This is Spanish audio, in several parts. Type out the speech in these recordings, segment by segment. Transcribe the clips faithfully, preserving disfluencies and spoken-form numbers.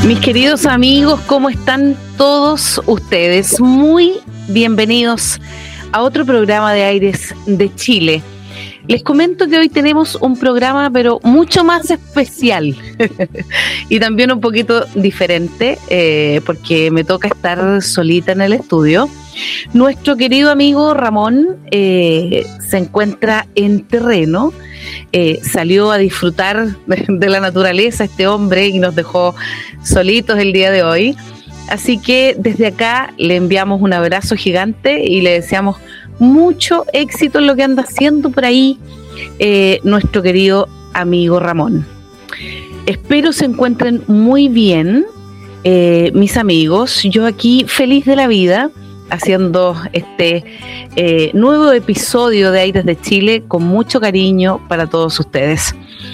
Mis queridos amigos, ¿cómo están todos ustedes? Muy bienvenidos a otro programa de Aires de Chile. Les comento que hoy tenemos un programa pero mucho más especial y también un poquito diferente eh, porque me toca estar solita en el estudio. Nuestro querido amigo Ramón eh, se encuentra en terreno, eh, salió a disfrutar de, de la naturaleza este hombre y nos dejó solitos el día de hoy. Así que desde acá le enviamos un abrazo gigante y le deseamos mucho éxito en lo que anda haciendo por ahí eh, nuestro querido amigo Ramón. Espero se encuentren muy bien, eh, mis amigos. Yo aquí feliz de la vida haciendo este eh, nuevo episodio de Aires de Chile con mucho cariño para todos ustedes.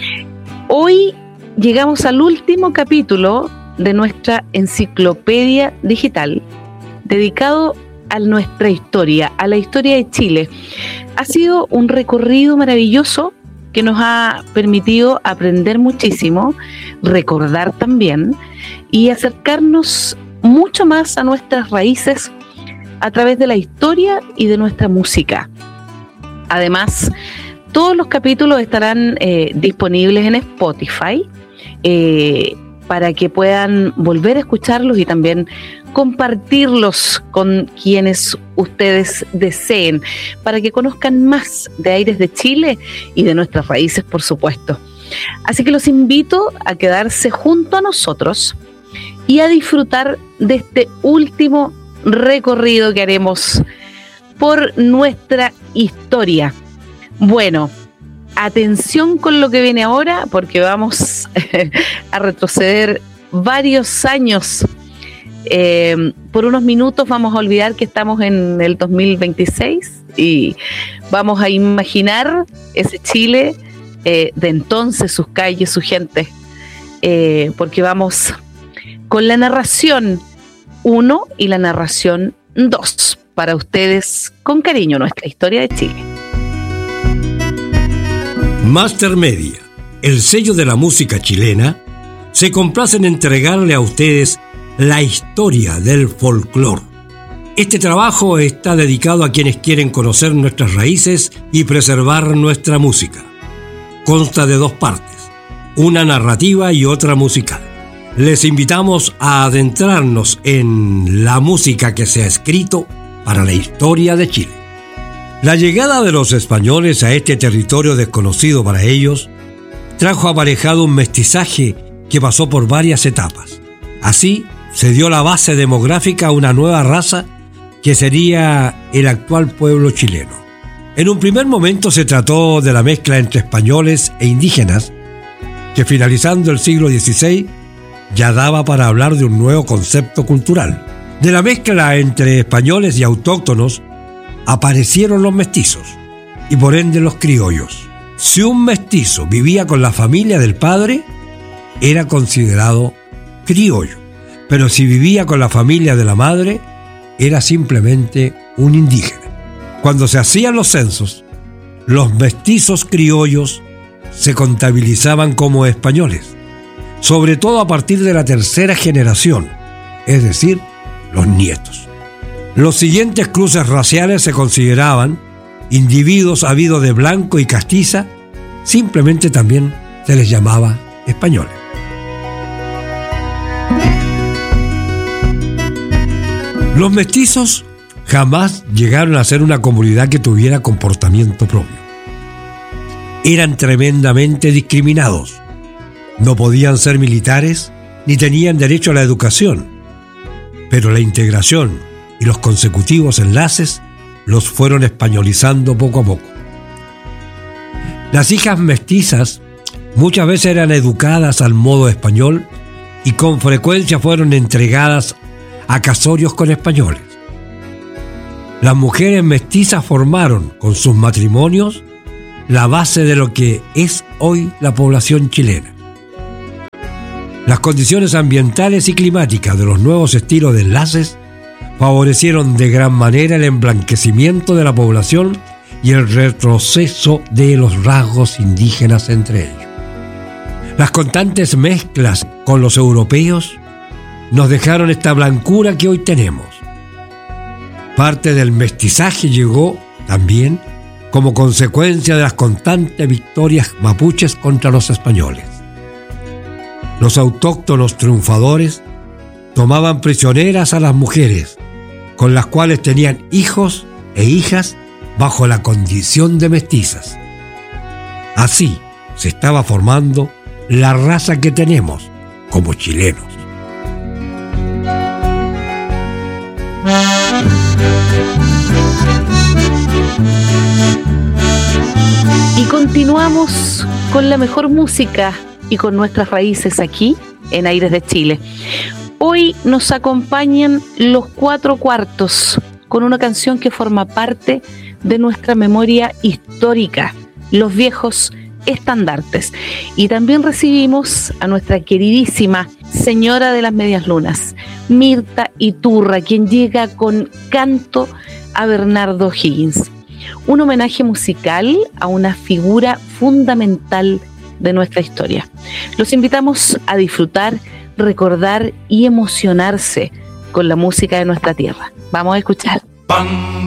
Hoy llegamos al último capítulo de nuestra enciclopedia digital dedicado a nuestra historia, a la historia de Chile. Ha sido un recorrido maravilloso que nos ha permitido aprender muchísimo, recordar también y acercarnos mucho más a nuestras raíces a través de la historia y de nuestra música. Además, todos los capítulos estarán eh, disponibles en Spotify eh, para que puedan volver a escucharlos y también compartirlos con quienes ustedes deseen, para que conozcan más de Aires de Chile y de nuestras raíces, por supuesto. Así que los invito a quedarse junto a nosotros y a disfrutar de este último recorrido que haremos por nuestra historia. Bueno, atención con lo que viene ahora, porque vamos a retroceder varios años. Eh, por unos minutos vamos a olvidar que estamos en el dos mil veintiséis y vamos a imaginar ese Chile eh, de entonces, sus calles, su gente, eh, porque vamos con la narración uno y la narración dos para ustedes con cariño, nuestra historia de Chile. Master Media, el sello de la música chilena, se complace en entregarle a ustedes la historia del folclore. Este trabajo está dedicado a quienes quieren conocer nuestras raíces y preservar nuestra música. Consta de dos partes, una narrativa y otra musical. Les invitamos a adentrarnos en la música que se ha escrito para la historia de Chile. La llegada de los españoles a este territorio desconocido para ellos trajo aparejado un mestizaje que pasó por varias etapas. Así, se dio la base demográfica a una nueva raza que sería el actual pueblo chileno. En un primer momento se trató de la mezcla entre españoles e indígenas, que finalizando el siglo dieciséis ya daba para hablar de un nuevo concepto cultural. De la mezcla entre españoles y autóctonos aparecieron los mestizos y por ende los criollos. Si un mestizo vivía con la familia del padre, era considerado criollo. Pero si vivía con la familia de la madre, era simplemente un indígena. Cuando se hacían los censos, los mestizos criollos se contabilizaban como españoles, sobre todo a partir de la tercera generación, es decir, los nietos. Los siguientes cruces raciales se consideraban individuos habidos de blanco y castiza, simplemente también se les llamaba españoles. Los mestizos jamás llegaron a ser una comunidad que tuviera comportamiento propio. Eran tremendamente discriminados. No podían ser militares ni tenían derecho a la educación. Pero la integración y los consecutivos enlaces los fueron españolizando poco a poco. Las hijas mestizas muchas veces eran educadas al modo español y con frecuencia fueron entregadas a casorios con españoles. Las mujeres mestizas formaron con sus matrimonios la base de lo que es hoy la población chilena. Las condiciones ambientales y climáticas de los nuevos estilos de enlaces favorecieron de gran manera el emblanquecimiento de la población y el retroceso de los rasgos indígenas entre ellos. Las constantes mezclas con los europeos nos dejaron esta blancura que hoy tenemos. Parte del mestizaje llegó también como consecuencia de las constantes victorias mapuches contra los españoles. Los autóctonos triunfadores tomaban prisioneras a las mujeres, con las cuales tenían hijos e hijas bajo la condición de mestizas. Así se estaba formando la raza que tenemos como chilenos. Y continuamos con la mejor música y con nuestras raíces aquí en Aires de Chile. Hoy nos acompañan Los Cuatro Cuartos con una canción que forma parte de nuestra memoria histórica, Los Viejos Estandartes. Y también recibimos a nuestra queridísima señora de las medias lunas, Mirta Iturra, quien llega con Canto a Bernardo O'Higgins. Un homenaje musical a una figura fundamental de nuestra historia. Los invitamos a disfrutar, recordar y emocionarse con la música de nuestra tierra. Vamos a escuchar.